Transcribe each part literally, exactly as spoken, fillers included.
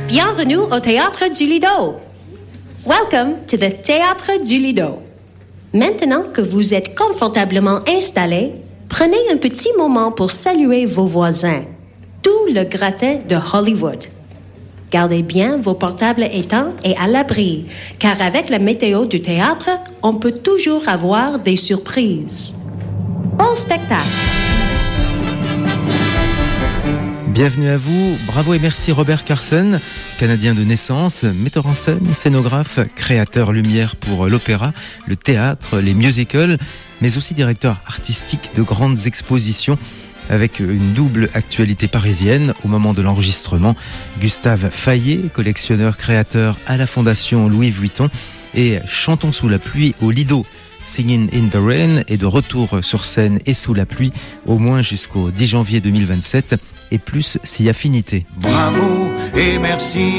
Bienvenue au Théâtre du Lido. Welcome to the Théâtre du Lido. Maintenant que vous êtes confortablement installés, prenez un petit moment pour saluer vos voisins, tout le gratin de Hollywood. Gardez bien vos portables éteints et à l'abri, car avec la météo du théâtre, on peut toujours avoir des surprises. Bon spectacle! Bienvenue à vous, bravo et merci Robert Carson, Canadien de naissance, metteur en scène, scénographe, créateur lumière pour l'opéra, le théâtre, les musicals, mais aussi directeur artistique de grandes expositions avec une double actualité parisienne. Au moment de l'enregistrement, Gustave Fayet, collectionneur créateur à la Fondation Louis Vuitton, et Chantons sous la pluie au Lido. Singing in the Rain est de retour sur scène et sous la pluie, au moins jusqu'au dix janvier deux mille vingt-sept, et plus si affinité. Bravo et merci.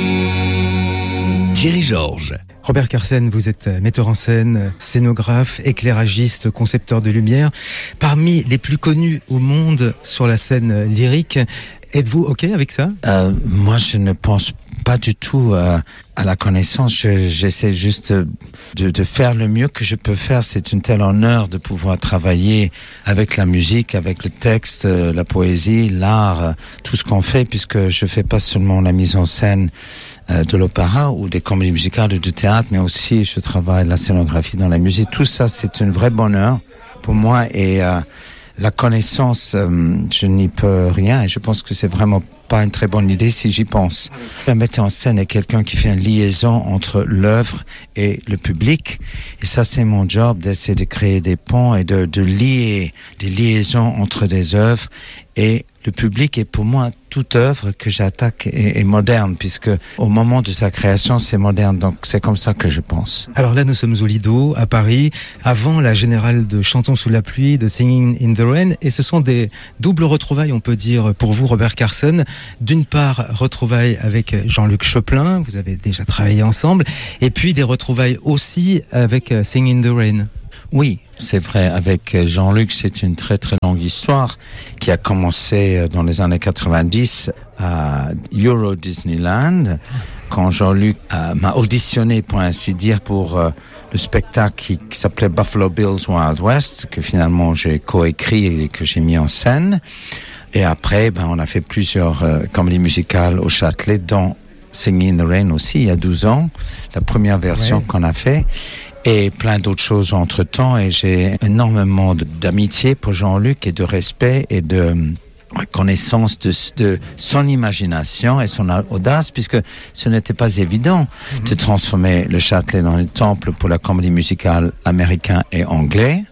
Thierry Georges. Robert Carson, vous êtes metteur en scène, scénographe, éclairagiste, concepteur de lumière. Parmi les plus connus au monde sur la scène lyrique, êtes-vous OK avec ça ? euh, Moi, je ne pense pas du tout euh, à la connaissance. Je, j'essaie juste de, de faire le mieux que je peux faire. C'est un tel honneur de pouvoir travailler avec la musique, avec le texte, euh, la poésie, l'art, euh, tout ce qu'on fait, puisque je fais pas seulement la mise en scène euh, de l'opéra ou des comédies musicales ou du théâtre, mais aussi je travaille la scénographie dans la musique. Tout ça, c'est un vrai bonheur pour moi et euh, la connaissance, euh, je n'y peux rien et je pense que c'est vraiment pas une très bonne idée si j'y pense. Un metteur en scène est quelqu'un qui fait une liaison entre l'œuvre et le public et ça c'est mon job d'essayer de créer des ponts et de, de lier des liaisons entre des œuvres et le public. Et pour moi, toute œuvre que j'attaque est, est moderne, puisque au moment de sa création, c'est moderne. Donc, c'est comme ça que je pense. Alors là, nous sommes au Lido, à Paris, avant la générale de Chantons sous la pluie, de Singing in the Rain. Et ce sont des doubles retrouvailles, on peut dire, pour vous, Robert Carson. D'une part, retrouvailles avec Jean-Luc Choplin, vous avez déjà travaillé ensemble. Et puis, des retrouvailles aussi avec Singing in the Rain. Oui, c'est vrai. Avec Jean-Luc, c'est une très très longue histoire qui a commencé dans les années quatre-vingt-dix à Euro Disneyland, quand Jean-Luc euh, m'a auditionné, pour ainsi dire, pour euh, le spectacle qui, qui s'appelait Buffalo Bills Wild West, que finalement j'ai coécrit et que j'ai mis en scène. Et après, ben, on a fait plusieurs euh, comédies musicales au Châtelet, dont Singing in the Rain aussi, il y a douze ans, la première version ouais. qu'on a fait. Et plein d'autres choses entre-temps, et j'ai énormément de, d'amitié pour Jean-Luc et de respect et de reconnaissance de, de son imagination et son audace, puisque ce n'était pas évident mm-hmm. de transformer le Châtelet dans un temple pour la comédie musicale américain et anglais.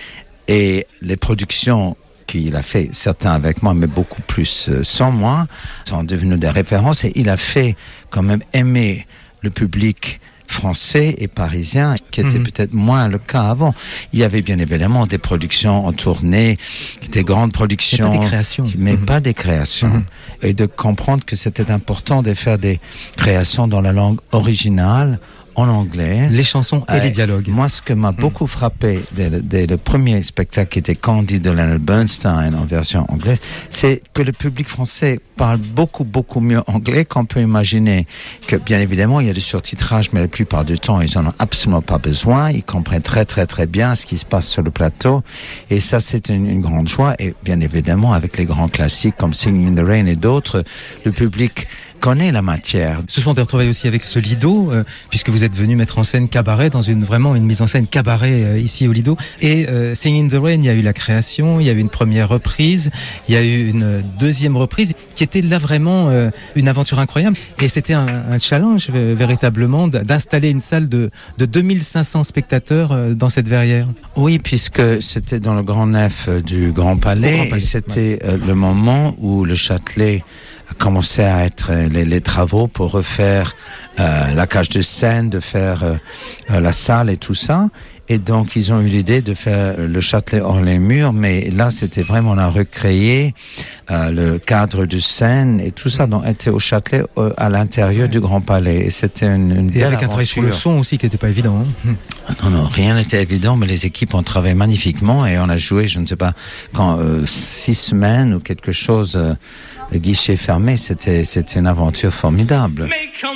Et les productions qu'il a fait, certains avec moi, mais beaucoup plus sans moi, sont devenues des références, et il a fait quand même aimer le public français et parisien, qui était mmh. peut-être moins le cas avant. Il y avait bien évidemment des productions en tournée, des grandes productions, mais pas des créations, mais mmh. pas des créations. Mmh. Et de comprendre que c'était important de faire des créations dans la langue originale, en anglais. Les chansons et euh, les dialogues. Moi, ce que m'a mmh. beaucoup frappé dès le, dès le premier spectacle qui était Candide de Leonard Bernstein en version anglaise, c'est que le public français parle beaucoup, beaucoup mieux anglais qu'on peut imaginer. Que, bien évidemment, il y a du surtitrage, mais la plupart du temps, ils en ont absolument pas besoin. Ils comprennent très, très, très bien ce qui se passe sur le plateau. Et ça, c'est une, une grande joie. Et bien évidemment, avec les grands classiques comme Singing in the Rain et d'autres, le public connaît la matière. Ce sont des retrouvailles aussi avec ce Lido, euh, puisque vous êtes venu mettre en scène cabaret, dans une vraiment une mise en scène cabaret euh, ici au Lido. Et euh, Singing in the Rain, il y a eu la création, il y a eu une première reprise, il y a eu une deuxième reprise, qui était là vraiment euh, une aventure incroyable. Et c'était un, un challenge euh, véritablement d'installer une salle de, de deux mille cinq cents spectateurs euh, dans cette verrière. Oui, puisque c'était dans le grand nef du Grand Palais, Grand Palais. Et c'était ouais. euh, le moment où le Châtelet a commencé à être les, les travaux pour refaire euh, la cage de scène, de faire euh, euh, la salle et tout ça. Et donc, ils ont eu l'idée de faire le Châtelet hors les murs, mais là, c'était vraiment, on a recréé euh, le cadre de scène et tout ça, donc était au Châtelet euh, à l'intérieur ouais. du Grand Palais. Et c'était une, une et belle avec aventure. Un travail sur le son aussi qui n'était pas évident. Hein. Non, non, rien n'était évident, mais les équipes ont travaillé magnifiquement et on a joué, je ne sais pas, quand euh, six semaines ou quelque chose. Euh, guichet fermé, c'était, c'était une aventure formidable.